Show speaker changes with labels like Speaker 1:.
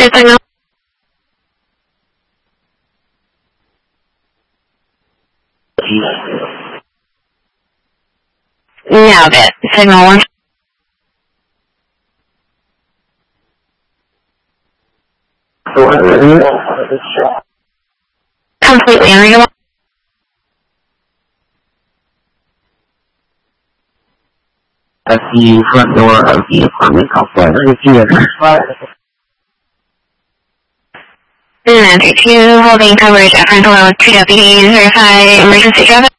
Speaker 1: Good signal. Now good. Signal 1. Completely unreadable.
Speaker 2: That's the front door of the apartment complex.
Speaker 1: And 32, holding coverage at front door with 2 deputies, verify emergency driver.